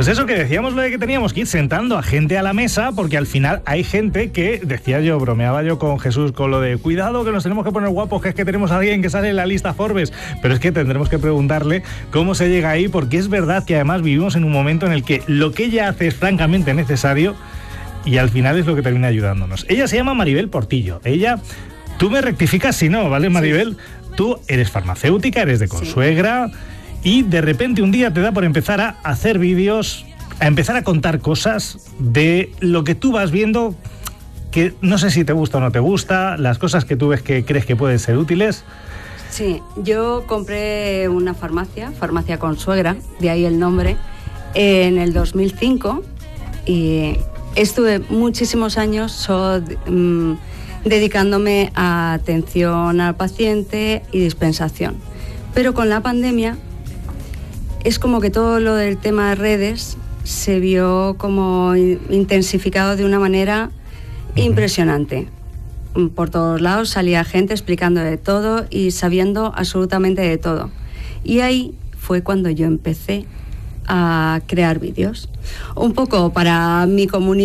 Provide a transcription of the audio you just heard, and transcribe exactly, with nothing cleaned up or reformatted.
Pues eso que decíamos, lo de que teníamos que ir sentando a gente a la mesa, porque al final hay gente que, decía yo, bromeaba yo con Jesús con lo de cuidado que nos tenemos que poner guapos, que es que tenemos a alguien que sale en la lista Forbes, pero es que tendremos que preguntarle cómo se llega ahí, porque es verdad que además vivimos en un momento en el que lo que ella hace es francamente necesario y al final es lo que termina ayudándonos. Ella se llama Maribel Portillo. Ella, tú me rectificas si no, ¿vale, Maribel? Sí. Tú eres farmacéutica, eres de consuegra. Sí. Y de repente un día te da por empezar a hacer vídeos, a empezar a contar cosas de lo que tú vas viendo, que no sé si te gusta o no te gusta, las cosas que tú ves que crees que pueden ser útiles. Sí, yo compré una farmacia, Farmacia Consuegra, de ahí el nombre, en el dos mil cinco y estuve muchísimos años so, um, dedicándome a atención al paciente y dispensación. Pero con la pandemia es como que todo lo del tema de redes se vio como intensificado de una manera impresionante. Por todos lados salía gente explicando de todo y sabiendo absolutamente de todo. Y ahí fue cuando yo empecé a crear vídeos. Un poco para mi comunidad.